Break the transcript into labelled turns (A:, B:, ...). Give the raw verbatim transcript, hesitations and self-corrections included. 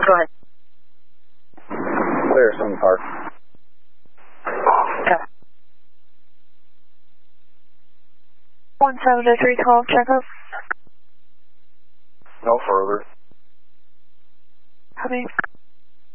A: Go ahead.
B: Clear, Sun Park.
A: Okay. one seven oh three, call, check up.
B: No further.
A: Copy.